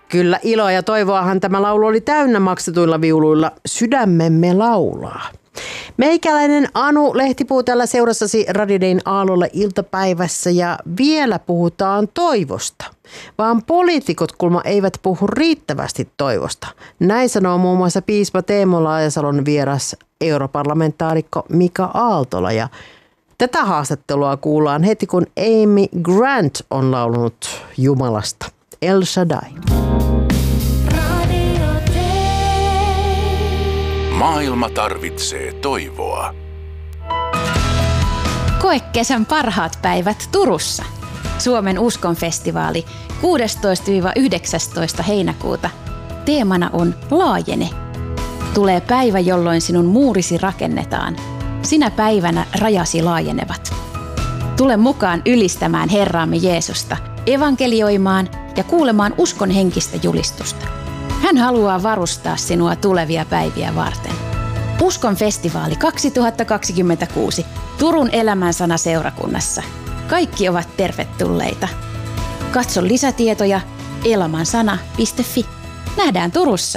Kyllä iloa ja toivoahan tämä laulu oli täynnä maksetuilla viuluilla. Sydämemme laulaa. Meikäläinen Anu Lehtipuu täällä seurassasi Radio Dayn aallolla iltapäivässä ja vielä puhutaan toivosta. Vaan poliitikot kulma eivät puhu riittävästi toivosta. Näin sanoo muun muassa piispa Teemu Laajasalon vieras europarlamentaarikko Mika Aaltola. Ja tätä haastattelua kuullaan heti kun Amy Grant on laulunut Jumalasta. El Shaddai. Maailma tarvitsee toivoa. Koe kesän parhaat päivät Turussa. Suomen uskonfestivaali 16-19 heinäkuuta. Teemana on Laajene. Tulee päivä, jolloin sinun muurisi rakennetaan. Sinä päivänä rajasi laajenevat. Tule mukaan ylistämään Herraamme Jeesusta, evankelioimaan ja kuulemaan uskon henkistä julistusta. Hän haluaa varustaa sinua tulevia päiviä varten. Uskon festivaali 2026 Turun Elämänsana seurakunnassa. Kaikki ovat tervetulleita. Katso lisätietoja elamansana.fi. Nähdään Turussa.